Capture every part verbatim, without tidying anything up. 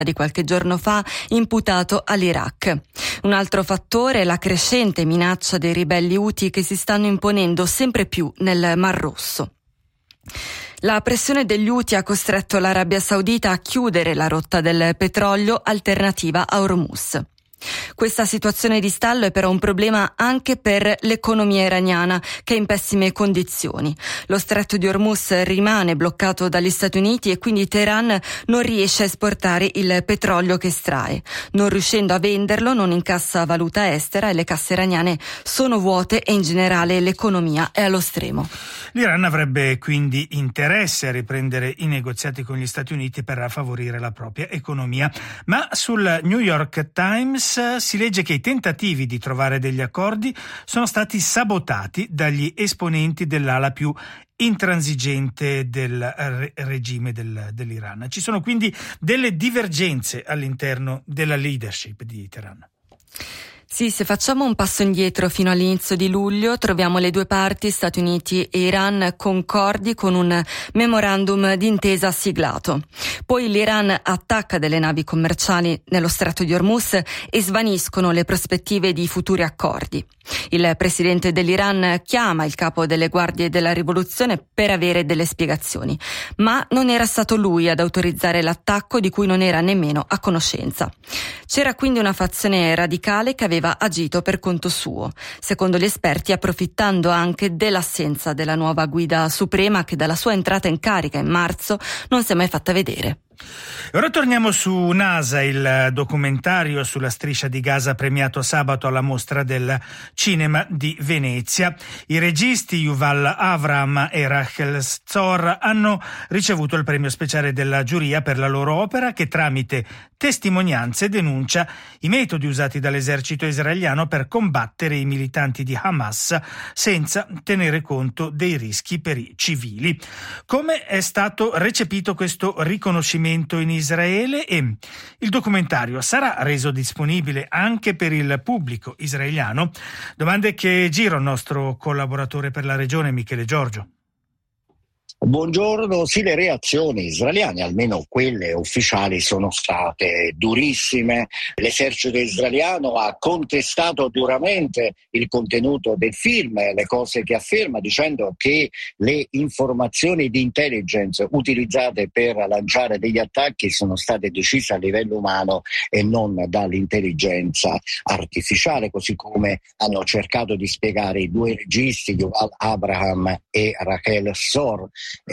di qualche giorno fa imputato all'Iraq. Un altro fattore è la crescente minaccia dei ribelli Houthi che si stanno imponendo sempre più nel Mar Rosso. La pressione degli Houthi ha costretto l'Arabia Saudita a chiudere la rotta del petrolio alternativa a Hormuz. Questa situazione di stallo è però un problema anche per l'economia iraniana, che è in pessime condizioni. Lo stretto di Hormuz rimane bloccato dagli Stati Uniti e quindi Teheran non riesce a esportare il petrolio che estrae. Non riuscendo a venderlo non incassa valuta estera e le casse iraniane sono vuote e in generale l'economia è allo stremo. L'Iran avrebbe quindi interesse a riprendere i negoziati con gli Stati Uniti per favorire la propria economia, ma sul New York Times si legge che i tentativi di trovare degli accordi sono stati sabotati dagli esponenti dell'ala più intransigente del re- regime del, dell'Iran. Ci sono quindi delle divergenze all'interno della leadership di Teheran. Sì, se facciamo un passo indietro fino all'inizio di luglio, troviamo le due parti, Stati Uniti e Iran, concordi con un memorandum d'intesa siglato. Poi l'Iran attacca delle navi commerciali nello stretto di Hormuz e svaniscono le prospettive di futuri accordi. Il presidente dell'Iran chiama il capo delle guardie della rivoluzione per avere delle spiegazioni, ma non era stato lui ad autorizzare l'attacco di cui non era nemmeno a conoscenza. C'era quindi una fazione radicale che aveva agito per conto suo, secondo gli esperti approfittando anche dell'assenza della nuova guida suprema che dalla sua entrata in carica in marzo non si è mai fatta vedere. Ora torniamo su NASA, il documentario sulla striscia di Gaza premiato sabato alla Mostra del Cinema di Venezia. I registi Yuval Avraham e Rachel Zor hanno ricevuto il premio speciale della giuria per la loro opera che tramite testimonianze denuncia i metodi usati dall'esercito israeliano per combattere i militanti di Hamas senza tenere conto dei rischi per i civili. Come è stato recepito questo riconoscimento in Israele e il documentario sarà reso disponibile anche per il pubblico israeliano? Domande che giro al nostro collaboratore per la regione Michele Giorgio. Buongiorno, sì, le reazioni israeliane, almeno quelle ufficiali, sono state durissime. L'esercito israeliano ha contestato duramente il contenuto del film, le cose che afferma, dicendo che le informazioni di intelligence utilizzate per lanciare degli attacchi sono state decise a livello umano e non dall'intelligenza artificiale, così come hanno cercato di spiegare i due registi, Yuval Avraham e Rachel Zor.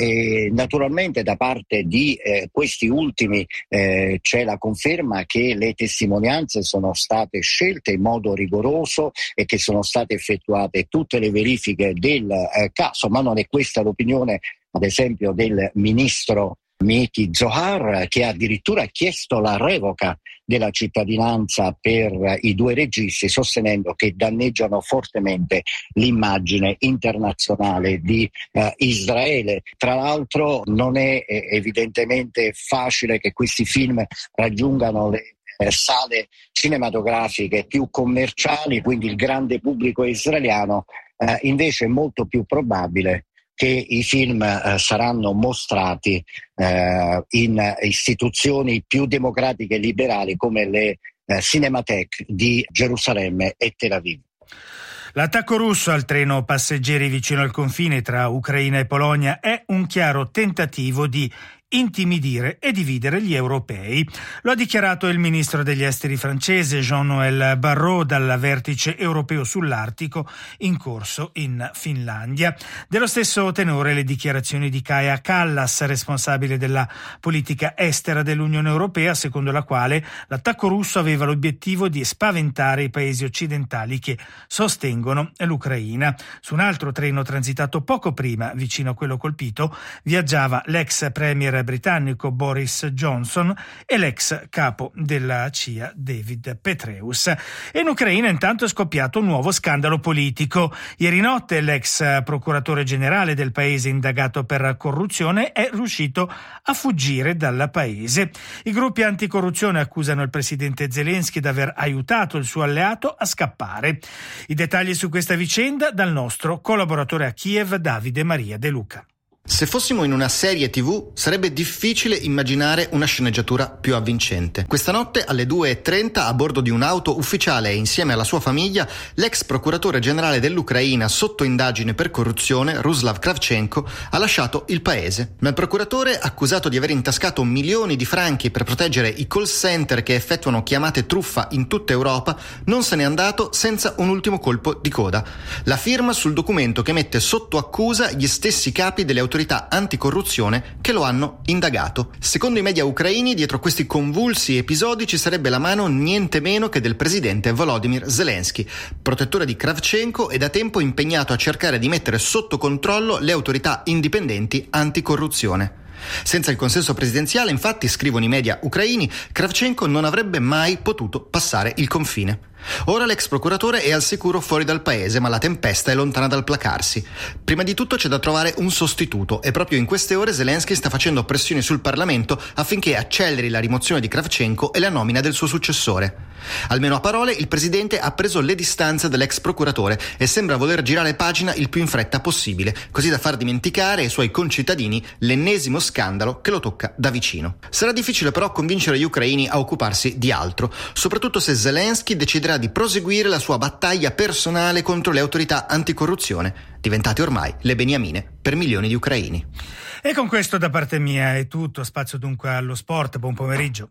E naturalmente da parte di eh, questi ultimi eh, c'è la conferma che le testimonianze sono state scelte in modo rigoroso e che sono state effettuate tutte le verifiche del eh, caso, ma non è questa l'opinione ad esempio del ministro Miki Zohar, che ha addirittura chiesto la revoca della cittadinanza per i due registi, sostenendo che danneggiano fortemente l'immagine internazionale di eh, Israele. Tra l'altro non è eh, evidentemente facile che questi film raggiungano le eh, sale cinematografiche più commerciali, quindi il grande pubblico israeliano. Eh, invece è molto più probabile che i film eh, saranno mostrati eh, in istituzioni più democratiche e liberali come le eh, Cinematheque di Gerusalemme e Tel Aviv. L'attacco russo al treno passeggeri vicino al confine tra Ucraina e Polonia è un chiaro tentativo di intimidire e dividere gli europei. Lo ha dichiarato il ministro degli esteri francese Jean-Noël Barrot dal vertice europeo sull'Artico in corso in Finlandia. Dello stesso tenore le dichiarazioni di Kaja Kallas, responsabile della politica estera dell'Unione Europea, secondo la quale l'attacco russo aveva l'obiettivo di spaventare i paesi occidentali che sostengono l'Ucraina. Su un altro treno transitato poco prima, vicino a quello colpito, viaggiava l'ex premier britannico Boris Johnson e l'ex capo della C I A David Petraeus. E in Ucraina intanto è scoppiato un nuovo scandalo politico. Ieri notte l'ex procuratore generale del paese indagato per corruzione è riuscito a fuggire dal paese. I gruppi anticorruzione accusano il presidente Zelensky di aver aiutato il suo alleato a scappare. I dettagli su questa vicenda dal nostro collaboratore a Kiev Davide Maria De Luca. Se fossimo in una serie tivù sarebbe difficile immaginare una sceneggiatura più avvincente. Questa notte alle due e trenta a bordo di un'auto ufficiale e insieme alla sua famiglia l'ex procuratore generale dell'Ucraina sotto indagine per corruzione Ruslav Kravchenko ha lasciato il paese. Ma il procuratore, accusato di aver intascato milioni di franchi per proteggere i call center che effettuano chiamate truffa in tutta Europa, non se n'è andato senza un ultimo colpo di coda: la firma sul documento che mette sotto accusa gli stessi capi delle autorità anticorruzione che lo hanno indagato. Secondo i media ucraini, dietro questi convulsi episodi ci sarebbe la mano niente meno che del presidente Volodymyr Zelensky, protettore di Kravchenko e da tempo impegnato a cercare di mettere sotto controllo le autorità indipendenti anticorruzione. Senza il consenso presidenziale, infatti, scrivono i media ucraini, Kravchenko non avrebbe mai potuto passare il confine. Ora l'ex procuratore è al sicuro fuori dal paese, ma la tempesta è lontana dal placarsi. Prima di tutto c'è da trovare un sostituto e proprio in queste ore Zelensky sta facendo pressioni sul Parlamento affinché acceleri la rimozione di Kravchenko e la nomina del suo successore. Almeno a parole il presidente ha preso le distanze dall'ex procuratore e sembra voler girare pagina il più in fretta possibile, così da far dimenticare ai suoi concittadini l'ennesimo scandalo che lo tocca da vicino. Sarà difficile però convincere gli ucraini a occuparsi di altro, soprattutto se Zelensky deciderà di proseguire la sua battaglia personale contro le autorità anticorruzione, diventate ormai le beniamine per milioni di ucraini. E con questo da parte mia è tutto. Spazio dunque allo sport. Buon pomeriggio.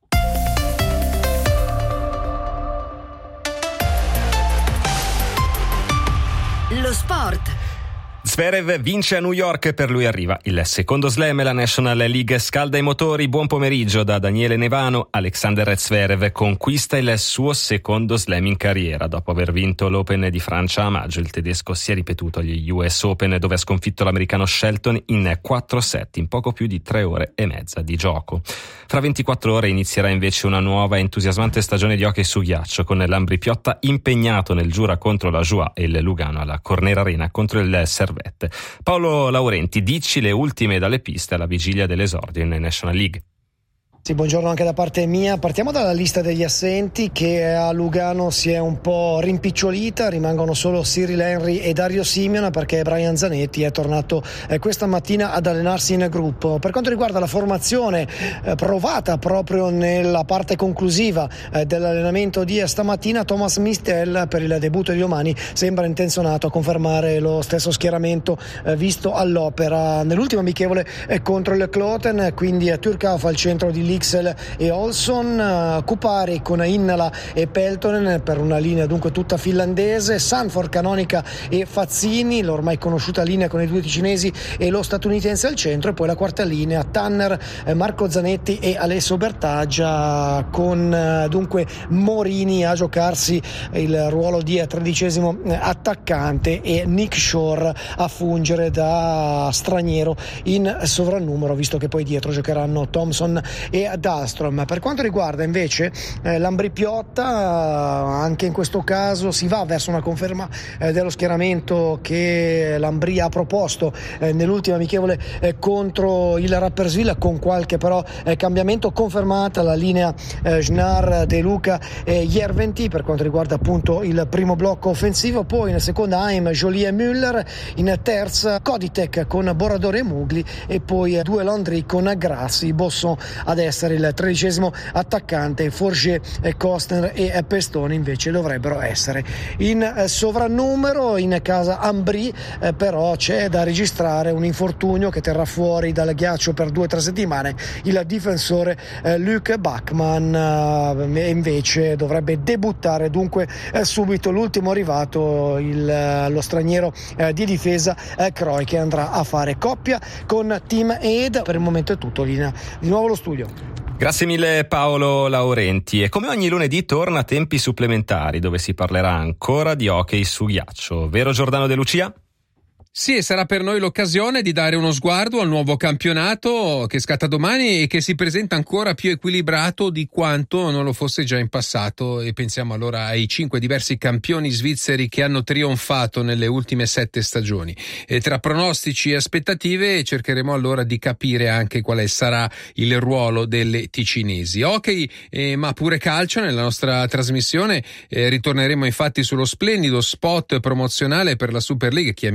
Lo sport. Zverev vince a New York, per lui arriva il secondo slam e la National League scalda i motori. Buon pomeriggio da Daniele Nevano. Alexander Zverev conquista il suo secondo slam in carriera. Dopo aver vinto l'Open di Francia a maggio, il tedesco si è ripetuto agli U S Open, dove ha sconfitto l'americano Shelton in quattro set in poco più di tre ore e mezza di gioco. Fra ventiquattro ore inizierà invece una nuova entusiasmante stagione di hockey su ghiaccio, con l'Ambri Piotta impegnato nel Giura contro la Joie e il Lugano alla Cornera Arena contro il Servette. Paolo Laurenti, dici le ultime dalle piste alla vigilia dell'esordio in National League. Sì, buongiorno anche da parte mia. Partiamo dalla lista degli assenti, che a Lugano si è un po' rimpicciolita. Rimangono solo Cyril Henry e Dario Simeon, perché Brian Zanetti è tornato eh, questa mattina ad allenarsi in gruppo. Per quanto riguarda la formazione eh, provata proprio nella parte conclusiva eh, dell'allenamento di stamattina, Thomas Mistel per il debutto di domani sembra intenzionato a confermare lo stesso schieramento eh, visto all'opera nell'ultimo amichevole eh, contro il Kloten, quindi a Turkov al centro di Lixel e Olson, uh, Kupari con Innala e Peltonen per una linea dunque tutta finlandese, Sanford, Canonica e Fazzini, l'ormai conosciuta linea con i due ticinesi e lo statunitense al centro, e poi la quarta linea Tanner, eh, Marco Zanetti e Alessio Bertaggia, con eh, dunque Morini a giocarsi il ruolo di tredicesimo attaccante e Nick Shore a fungere da straniero in sovrannumero, visto che poi dietro giocheranno Thompson e Dahlstrom. Per quanto riguarda invece eh, l'Ambri Piotta, anche in questo caso si va verso una conferma eh, dello schieramento che l'Ambri ha proposto eh, nell'ultima amichevole eh, contro il Rapperswil, con qualche però eh, cambiamento. Confermata la linea eh, Schnar, De Luca e Jerventi per quanto riguarda appunto il primo blocco offensivo. Poi in seconda Haim, Jolie e Müller, in terza Koditek con Boradore e Mugli, e poi eh, due Landry con Grassi, Bosson ad essere il tredicesimo attaccante. Forget, Kostner e Pestone invece dovrebbero essere in sovrannumero. In casa Ambri eh, però c'è da registrare un infortunio che terrà fuori dal ghiaccio per due o tre settimane il difensore eh, Luc Bachmann, eh, invece dovrebbe debuttare dunque eh, subito l'ultimo arrivato, il, lo straniero eh, di difesa eh, Croy, che andrà a fare coppia con Team Ed. Per il momento è tutto, linea di nuovo lo studio. Grazie mille Paolo Laurenti. E come ogni lunedì torna a Tempi Supplementari, dove si parlerà ancora di hockey su ghiaccio. Vero Giordano De Lucia? Sì, e sarà per noi l'occasione di dare uno sguardo al nuovo campionato che scatta domani e che si presenta ancora più equilibrato di quanto non lo fosse già in passato, e pensiamo allora ai cinque diversi campioni svizzeri che hanno trionfato nelle ultime sette stagioni. E tra pronostici e aspettative cercheremo allora di capire anche quale sarà il ruolo delle ticinesi. Hockey eh, ma pure calcio nella nostra trasmissione. Eh, ritorneremo infatti sullo splendido spot promozionale per la Super League, chiamiamolo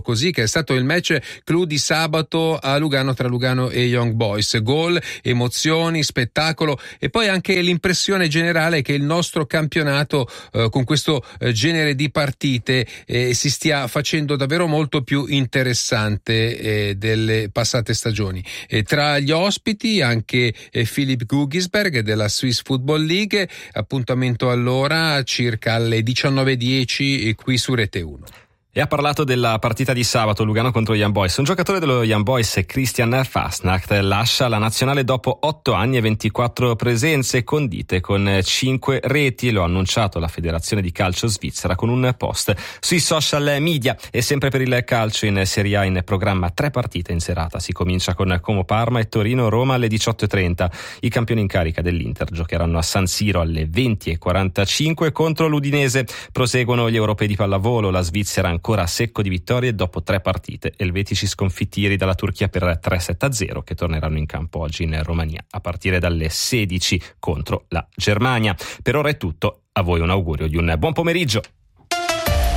così, che è stato il match clou di sabato a Lugano tra Lugano e Young Boys. Gol, emozioni, spettacolo e poi anche l'impressione generale che il nostro campionato eh, con questo eh, genere di partite eh, si stia facendo davvero molto più interessante eh, delle passate stagioni. E tra gli ospiti anche eh, Philipp Gugisberg della Swiss Football League. Appuntamento allora circa alle diciannove e dieci qui su Rete uno. E ha parlato della partita di sabato Lugano contro Young Boys. Un giocatore dello Young Boys, Christian Fastnacht, lascia la nazionale dopo otto anni e ventiquattro presenze condite con cinque reti. Lo ha annunciato la Federazione di Calcio Svizzera con un post sui social media. E sempre per il calcio in Serie A in programma tre partite in serata. Si comincia con Como Parma e Torino Roma alle diciotto e trenta. I campioni in carica dell'Inter giocheranno a San Siro alle venti e quarantacinque contro l'Udinese. Proseguono gli europei di pallavolo. La Svizzera ancora a secco di vittorie dopo tre partite. Elvetici sconfitti ieri dalla Turchia per tre sette a zero, che torneranno in campo oggi in Romania a partire dalle sedici contro la Germania. Per ora è tutto, a voi un augurio di un buon pomeriggio.